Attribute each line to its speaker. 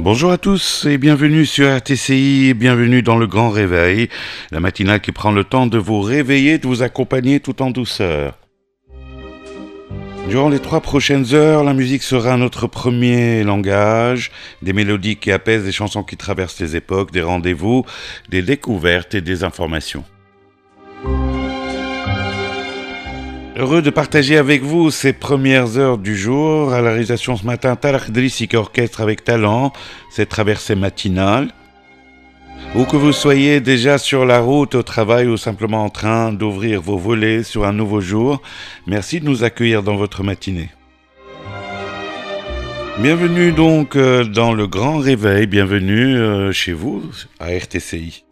Speaker 1: Bonjour à tous et bienvenue sur RTCI et bienvenue dans le Grand Réveil, la matinale qui prend le temps de vous réveiller, de vous accompagner tout en douceur. Durant les 3 prochaines heures, la musique sera notre premier langage, des mélodies qui apaisent, des chansons qui traversent les époques, des rendez-vous, des découvertes et des informations. Heureux de partager avec vous ces premières heures du jour. À la réalisation ce matin, Talak Drissi qui orchestre avec talent cette traversée matinale. Où que vous soyez déjà sur la route, au travail ou simplement en train d'ouvrir vos volets sur un nouveau jour, merci de nous accueillir dans votre matinée. Bienvenue donc dans le Grand Réveil, bienvenue chez vous à RTCI.